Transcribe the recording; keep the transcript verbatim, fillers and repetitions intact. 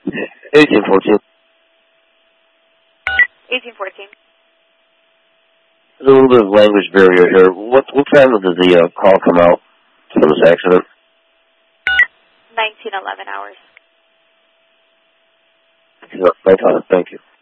eighteen fourteen. eighteen fourteen. There's a little bit of language barrier here. What what time did the uh, call come out for this accident? nineteen eleven hours. Thank you.